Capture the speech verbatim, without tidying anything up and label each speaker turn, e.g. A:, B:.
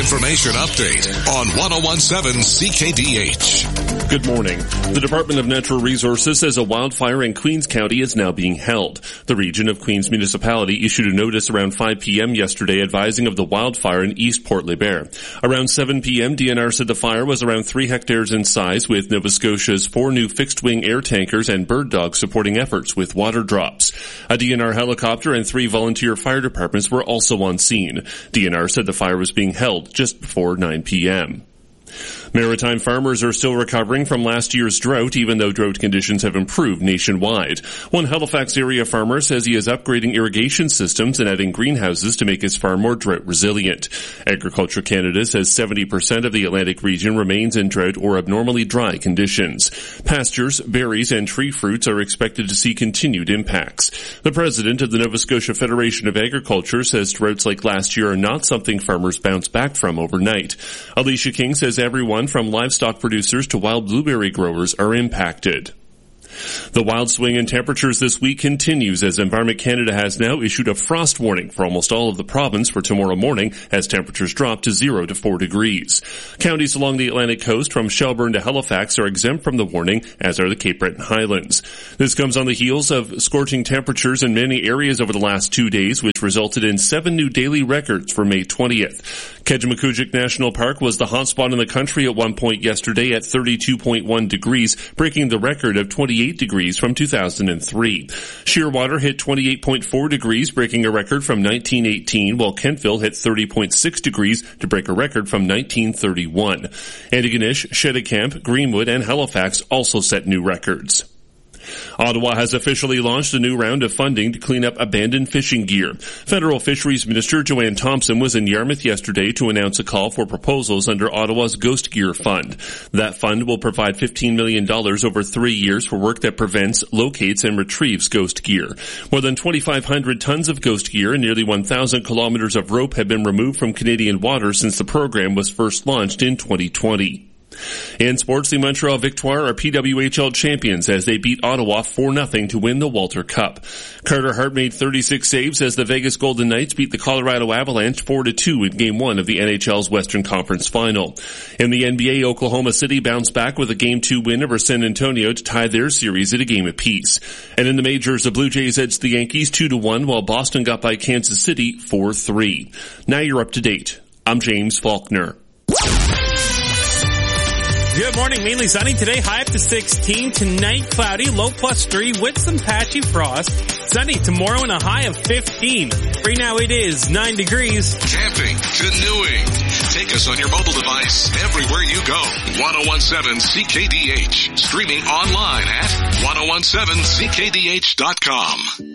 A: information update on ten seventeen C K D H.
B: Good morning. The Department of Natural Resources says a wildfire in Queens County is now being held. The region of Queens Municipality issued a notice around five p.m. yesterday advising of the wildfire in East Port Laber. Around seven p.m., D N R said the fire was around three hectares in size, with Nova Scotia's four new fixed-wing air tankers and bird dogs supporting efforts with water drops. A D N R helicopter and three volunteer fire departments were also on scene. D N R said the fire was being held just before nine p.m. Maritime farmers are still recovering from last year's drought, even though drought conditions have improved nationwide. One Halifax area farmer says he is upgrading irrigation systems and adding greenhouses to make his farm more drought resilient. Agriculture Canada says seventy percent of the Atlantic region remains in drought or abnormally dry conditions. Pastures, berries, and tree fruits are expected to see continued impacts. The president of the Nova Scotia Federation of Agriculture says droughts like last year are not something farmers bounce back from overnight. Alicia King says everyone from livestock producers to wild blueberry growers are impacted. The wild swing in temperatures this week continues as Environment Canada has now issued a frost warning for almost all of the province for tomorrow morning as temperatures drop to zero to four degrees. Counties along the Atlantic coast from Shelburne to Halifax are exempt from the warning, as are the Cape Breton Highlands. This comes on the heels of scorching temperatures in many areas over the last two days, which resulted in seven new daily records for May twentieth. Kejimkujik National Park was the hotspot in the country at one point yesterday at thirty-two point one degrees, breaking the record of twenty-eight degrees from two thousand three. Shearwater hit twenty-eight point four degrees, breaking a record from nineteen eighteen, while Kentville hit thirty point six degrees to break a record from nineteen thirty-one. Antigonish, Cheticamp, Greenwood, and Halifax also set new records. Ottawa has officially launched a new round of funding to clean up abandoned fishing gear. Federal Fisheries Minister Joanne Thompson was in Yarmouth yesterday to announce a call for proposals under Ottawa's Ghost Gear Fund. That fund will provide fifteen million dollars over three years for work that prevents, locates, and retrieves ghost gear. More than twenty-five hundred tons of ghost gear and nearly one thousand kilometers of rope have been removed from Canadian waters since the program was first launched in twenty twenty. In sports, the Montreal Victoire are P W H L champions as they beat Ottawa four nothing to win the Walter Cup. Carter Hart made thirty-six saves as the Vegas Golden Knights beat the Colorado Avalanche four to two in Game one of the N H L's Western Conference Final. In the N B A, Oklahoma City bounced back with a Game two win over San Antonio to tie their series at a game apiece. And in the majors, the Blue Jays edged the Yankees two to one, while Boston got by Kansas City four three. Now you're up to date. I'm James Faulkner.
C: Good morning. Mainly sunny today. High up to sixteen. Tonight, cloudy. Low plus three with some patchy frost. Sunny tomorrow and a high of fifteen. Right now it is nine degrees.
A: Camping, canoeing. Take us on your mobile device everywhere you go. ten seventeen C K D H. Streaming online at ten seventeen C K D H dot com.